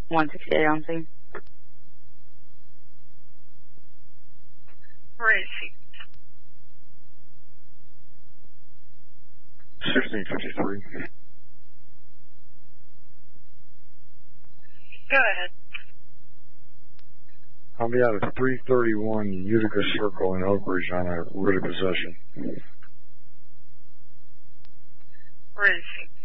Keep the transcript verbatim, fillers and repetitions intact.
one sixty-eight on scene. Where is she? sixteen fifty-three. Go ahead. I'll be out of three thirty-one Utica Circle in Oak Ridge on a writ of possession. Where is she?